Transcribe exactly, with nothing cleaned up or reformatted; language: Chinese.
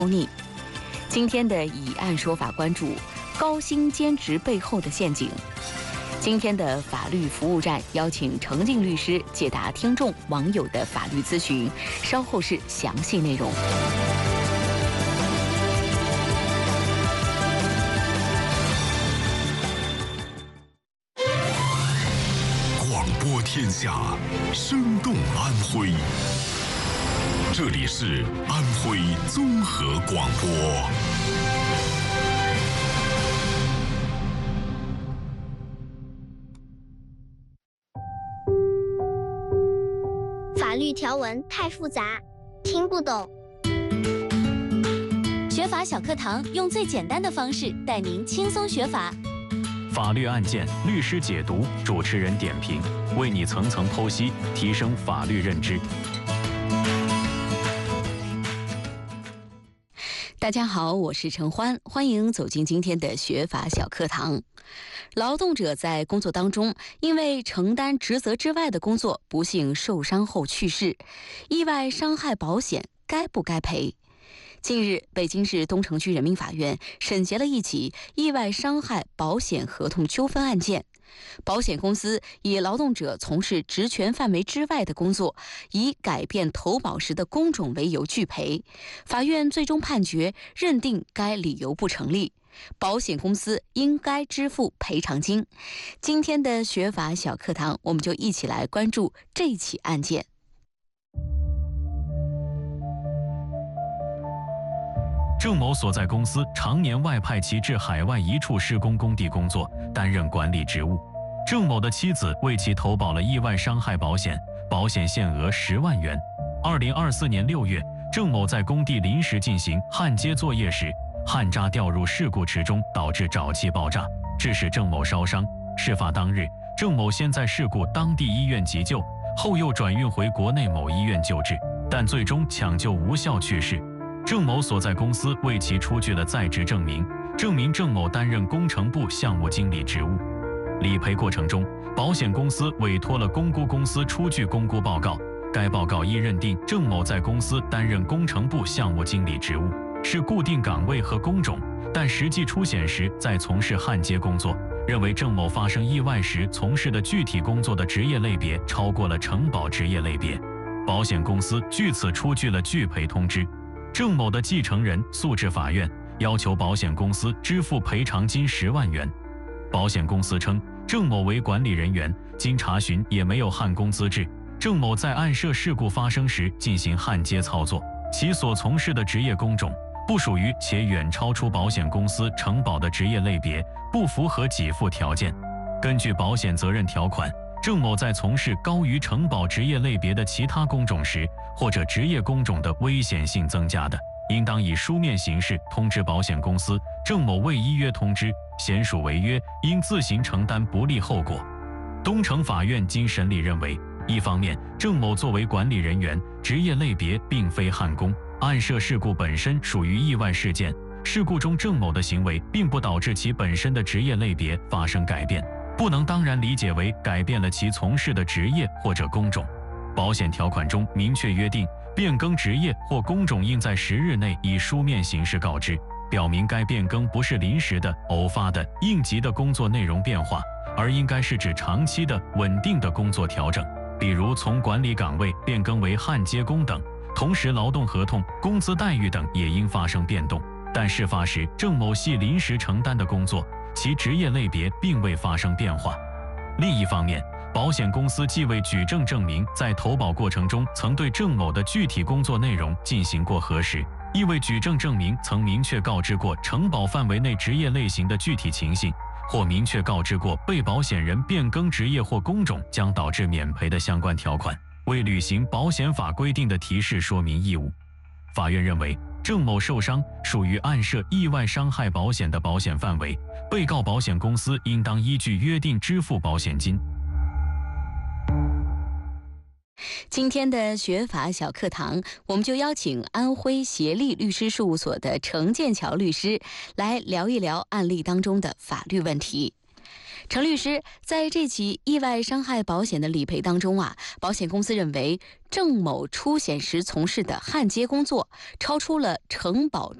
逆。今天的以案说法关注高薪兼职背后的陷阱。今天的法律服务站邀请程静律师解答听众网友的法律咨询，稍后是详细内容。 广播天下，生动安徽。这里是安徽综合广播。 法律条文太复杂，听不懂。 学法小课堂用最简单的方式带您轻松学法。 法律案件，律师解读，主持人点评，为你层层剖析，提升法律认知。 大家好，我是陈欢，欢迎走进今天的学法小课堂。劳动者在工作当中，因为承担职责之外的工作，不幸受伤后去世，意外伤害保险该不该赔？近日，北京市东城区人民法院审结了一起意外伤害保险合同纠纷案件。保险公司以劳动者从事职权范围之外的工作，以改变投保时的工种为由拒赔。法院最终判决认定该理由不成立，保险公司应该支付赔偿金。今天的学法小课堂，我们就一起来关注这起案件。 郑某所在公司常年外派其至海外一处施工工地工作，担任管理职务。郑某的妻子为其投保了意外伤害保险，保险限额十万元。二零二四年六月，郑某在工地临时进行焊接作业时，焊渣掉入事故池中，导致沼气爆炸，致使郑某烧伤。事发当日，郑某先在事故当地医院急救，后又转运回国内某医院救治，但最终抢救无效去世。郑某所在公司为其出具了在职证明，证明郑某担任工程部项目经理职务。理赔过程中，保险公司委托了公估公司出具公估报告，该报告亦认定郑某在公司担任工程部项目经理职务，是固定岗位和工种，但实际出险时在从事焊接工作，认为郑某发生意外时从事的具体工作的职业类别超过了承保职业类别。保险公司据此出具了拒赔通知。郑某的继承人诉至法院，要求保险公司支付赔偿金十万元。保险公司称，郑某为管理人员，经查询也没有焊工资质。郑某在案涉事故发生时进行焊接操作，其所从事的职业工种不属于且远超出保险公司承保的职业类别，不符合给付条件。根据保险责任条款，郑某在从事高于承保职业类别的其他工种时，或者职业工种的危险性增加的，应当以书面形式通知保险公司。郑某未依约通知，显属违约，应自行承担不利后果。东城法院经审理认为，一方面，郑某作为管理人员，职业类别并非焊工，案涉事故本身属于意外事件，事故中郑某的行为并不导致其本身的职业类别发生改变，不能当然理解为改变了其从事的职业或者工种。保险条款中明确约定，变更职业或工种应在十日内以书面形式告知，表明该变更不是临时的、偶发的、应急的工作内容变化，而应该是指长期的、稳定的工作调整，比如从管理岗位变更为焊接工等。同时，劳动合同、工资待遇等也应发生变动。但事发时，郑某系临时承担的工作，其职业类别并未发生变化。另一方面，保险公司既未举证证明在投保过程中曾对郑某的具体工作内容进行过核实，亦未举证证明曾明确告知过承保范围内职业类型的具体情形，或明确告知过被保险人变更职业或工种将导致免赔的相关条款，未履行保险法规定的提示说明义务。法院认为，郑某受伤属于案涉意外伤害保险的保险范围，被告保险公司应当依据约定支付保险金。 今天的学法小课堂，我们就邀请安徽协力律师事务所的程剑桥律师来聊一聊案例当中的法律问题。 程律师，在这起意外伤害保险的理赔当中啊，保险公司认为郑某出险时从事的焊接工作超出了承保